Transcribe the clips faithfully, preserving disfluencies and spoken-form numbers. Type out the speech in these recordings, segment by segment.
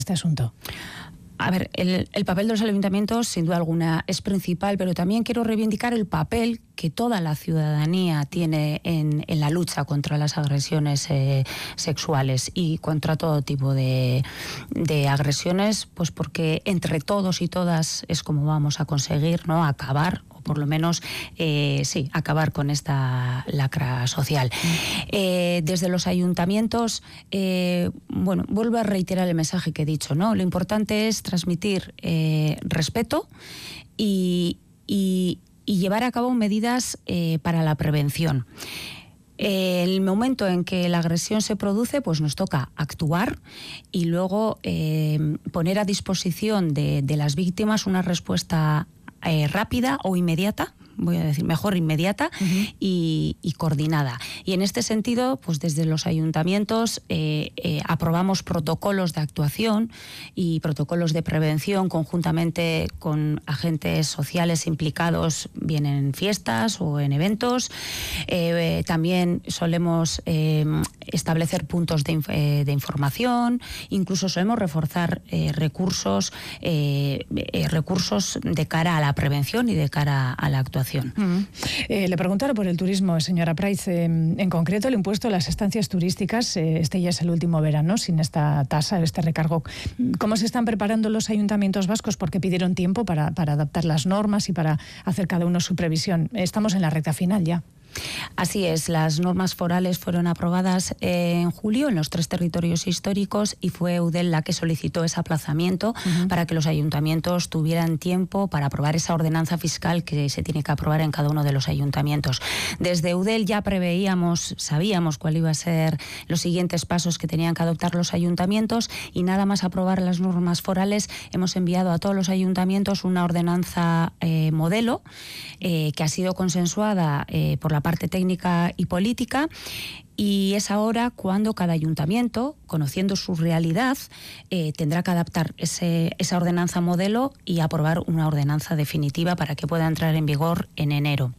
este asunto? A ver, el, el papel de los ayuntamientos sin duda alguna es principal, pero también quiero reivindicar el papel que toda la ciudadanía tiene en, en la lucha contra las agresiones eh, sexuales y contra todo tipo de, de agresiones, pues porque entre todos y todas es como vamos a conseguir, ¿no?, acabar, o por lo menos, eh, sí, acabar con esta lacra social. Eh, desde los ayuntamientos, eh, bueno, vuelvo a reiterar el mensaje que he dicho, ¿no? Lo importante es transmitir eh, respeto y, y, y llevar a cabo medidas eh, para la prevención. El momento en que la agresión se produce, pues nos toca actuar y luego eh, poner a disposición de, de las víctimas una respuesta eh, rápida o inmediata, voy a decir mejor inmediata, uh-huh. y, y coordinada. Y en este sentido, pues desde los ayuntamientos eh, eh, aprobamos protocolos de actuación y protocolos de prevención conjuntamente con agentes sociales implicados, bien en fiestas o en eventos. Eh, eh, también solemos eh, establecer puntos de, eh, de información, incluso solemos reforzar eh, recursos, eh, eh, recursos de cara a la prevención y de cara a la actuación. Mm. Eh, le preguntaron por el turismo, señora Praiz, eh, en concreto el impuesto a las estancias turísticas. Eh, este ya es el último verano sin esta tasa, este recargo. ¿Cómo se están preparando los ayuntamientos vascos? Porque pidieron tiempo para, para adaptar las normas y para hacer cada uno su previsión. Estamos en la recta final ya. Así es, las normas forales fueron aprobadas en julio en los tres territorios históricos y fue Eudel la que solicitó ese aplazamiento uh-huh. para que los ayuntamientos tuvieran tiempo para aprobar esa ordenanza fiscal que se tiene que aprobar en cada uno de los ayuntamientos. Desde Eudel ya preveíamos, sabíamos cuál iba a ser los siguientes pasos que tenían que adoptar los ayuntamientos y nada más aprobar las normas forales hemos enviado a todos los ayuntamientos una ordenanza eh, modelo eh, que ha sido consensuada eh, por la parte técnica y política, y es ahora cuando cada ayuntamiento, conociendo su realidad, eh, tendrá que adaptar ese, esa ordenanza modelo y aprobar una ordenanza definitiva para que pueda entrar en vigor en enero.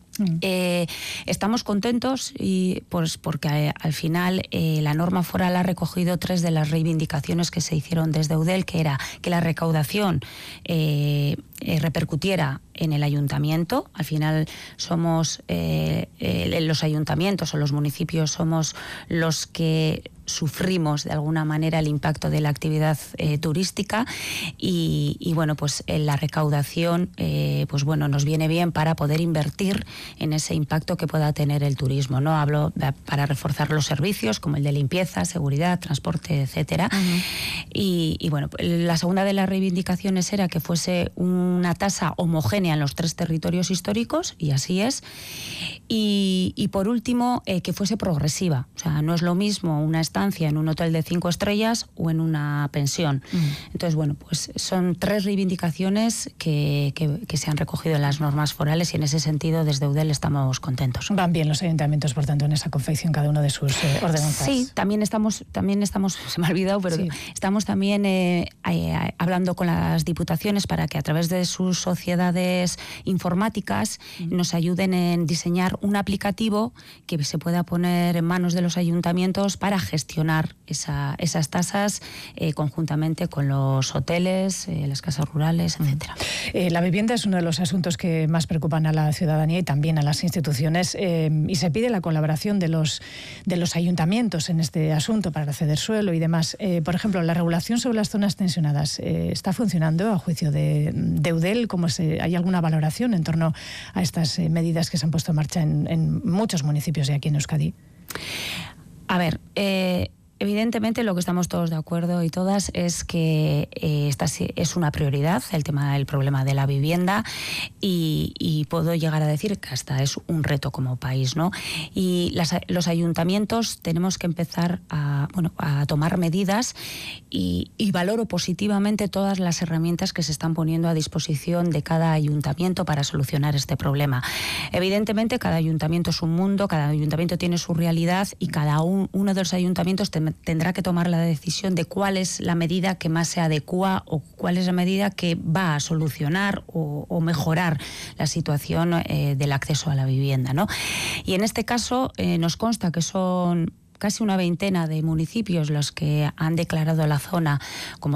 Eh, estamos contentos y pues porque eh, al final eh, la norma foral ha recogido tres de las reivindicaciones que se hicieron desde Eudel, que era que la recaudación eh, eh, repercutiera en el ayuntamiento. Al final somos eh, eh, los ayuntamientos o los municipios somos los que sufrimos de alguna manera el impacto de la actividad eh, turística y, y bueno, pues en la recaudación eh, pues bueno, nos viene bien para poder invertir en ese impacto que pueda tener el turismo, ¿no? Hablo de, para reforzar los servicios como el de limpieza, seguridad, transporte, etcétera. Uh-huh. y, y bueno, la segunda de las reivindicaciones era que fuese una tasa homogénea en los tres territorios históricos, y así es. Y, y por último, eh, que fuese progresiva. O sea, no es lo mismo una estancia en un hotel de cinco estrellas o en una pensión. Mm. Entonces, bueno, pues son tres reivindicaciones que, que, que se han recogido en las normas forales y en ese sentido desde Eudel estamos contentos. Van bien los ayuntamientos, por tanto, en esa confección cada uno de sus eh, ordenanzas. Sí, también estamos, también estamos, se me ha olvidado, pero sí. estamos también eh, eh, hablando con las diputaciones para que a través de sus sociedades informáticas mm. nos ayuden en diseñar un aplicativo que se pueda poner en manos de los ayuntamientos para gestionar esa, esas tasas eh, conjuntamente con los hoteles, eh, las casas rurales, etcétera. Eh, la vivienda es uno de los asuntos que más preocupan a la ciudadanía y también a las instituciones, eh, y se pide la colaboración de los, de los ayuntamientos en este asunto para ceder suelo y demás. Eh, por ejemplo, la regulación sobre las zonas tensionadas eh, ¿está funcionando a juicio de, de Eudel? ¿Cómo se, ¿Hay alguna valoración en torno a estas eh, medidas que se han puesto en marcha en, en muchos municipios y aquí en Euskadi? A ver, eh, evidentemente lo que estamos todos de acuerdo y todas es que eh, esta es una prioridad, el tema del problema de la vivienda, y, y puedo llegar a decir que hasta es un reto como país, ¿no? Y las, los ayuntamientos tenemos que empezar a, bueno, a tomar medidas y, y valoro positivamente todas las herramientas que se están poniendo a disposición de cada ayuntamiento para solucionar este problema. Evidentemente cada ayuntamiento es un mundo, cada ayuntamiento tiene su realidad y cada un, uno de los ayuntamientos te, tendrá que tomar la decisión de cuál es la medida que más se adecua o cuál es la medida que va a solucionar o, o mejorar la situación eh, del acceso a la vivienda, ¿no? Y en este caso eh, nos consta que son casi una veintena de municipios los que han declarado la zona como